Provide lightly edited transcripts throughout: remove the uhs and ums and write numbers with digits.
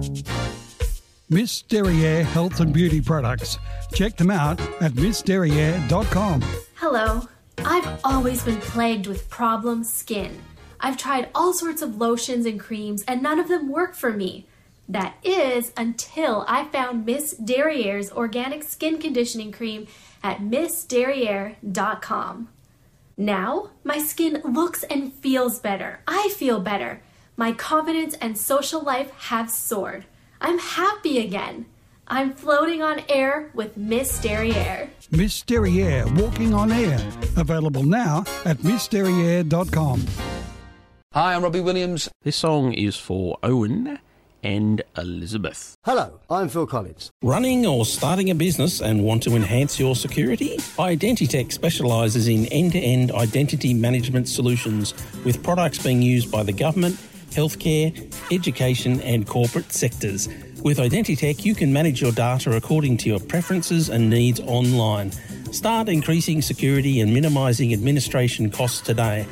Miss Derriere Health and Beauty Products. Check them out at missderriere.com. Hello. I've always been plagued with problem skin. I've tried all sorts of lotions and creams and none of them work for me. That is until I found Miss Derriere's organic skin conditioning cream at missderriere.com. Now, my skin looks and feels better. I feel better. My confidence and social life have soared. I'm happy again. I'm floating on air with Miss Derriere. Miss Derriere Walking on Air. Available now at missderriere.com. Hi, I'm Robbie Williams. This song is for Owen and Elizabeth. Hello, I'm Phil Collins. Running or starting a business and want to enhance your security? Identitech specialises in end-to-end identity management solutions with products being used by the government, healthcare, education and corporate sectors. With Identitech, you can manage your data according to your preferences and needs online. Start increasing security and minimising administration costs today.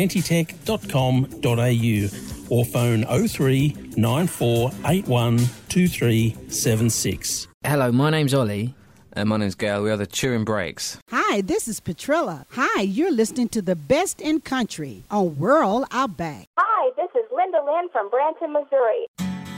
Identitech.com.au or phone 03 9481 2376. Hello, my name's Ollie. And my name's Gail. We are the Turin Brakes. Hi, this is Petrilla. Hi, you're listening to the best in country on World Outback. Hi, this is Linda Lynn from Branson, Missouri.